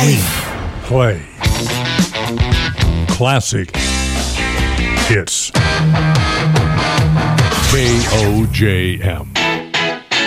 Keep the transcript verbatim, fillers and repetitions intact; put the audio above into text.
Valley. Play. Classic hits. K O J M.